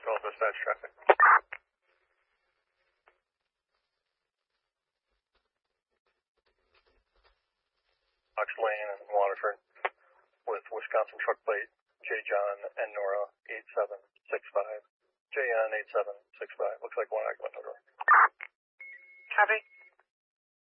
All dispatch traffic. Ox Lane and Waterford with Wisconsin truck plate J. John and Nora 8765. JN 8765. Looks like one Agawam door. Copy.